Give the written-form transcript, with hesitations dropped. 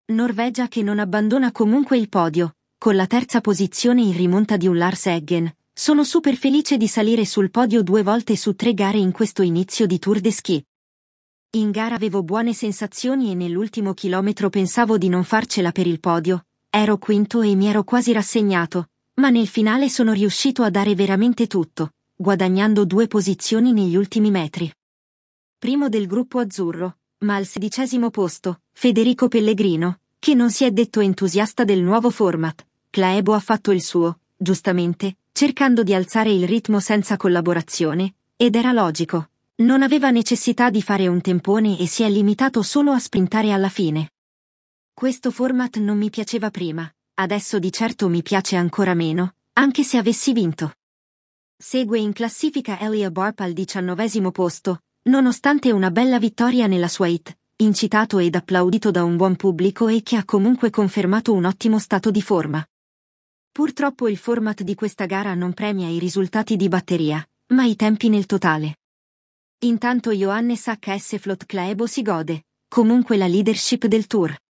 Norvegia che non abbandona comunque il podio, con la terza posizione in rimonta di un Lars Eggen. Sono super felice di salire sul podio 2 volte su 3 gare in questo inizio di Tour de Ski. In gara avevo buone sensazioni e nell'ultimo chilometro pensavo di non farcela per il podio, ero quinto e mi ero quasi rassegnato, ma nel finale sono riuscito a dare veramente tutto, guadagnando 2 posizioni negli ultimi metri. Primo del gruppo azzurro, ma al 16° posto, Federico Pellegrino, che non si è detto entusiasta del nuovo format. Klæbo ha fatto il suo, giustamente, cercando di alzare il ritmo senza collaborazione, ed era logico. Non aveva necessità di fare un tempone e si è limitato solo a sprintare alla fine. Questo format non mi piaceva prima, adesso di certo mi piace ancora meno, anche se avessi vinto. Segue in classifica Elia Barp al 19° posto, nonostante una bella vittoria nella sua hit, incitato ed applaudito da un buon pubblico e che ha comunque confermato un ottimo stato di forma. Purtroppo il format di questa gara non premia i risultati di batteria, ma i tempi nel totale. Intanto Johannes H.S. Flot Klæbo si gode, comunque la leadership del Tour.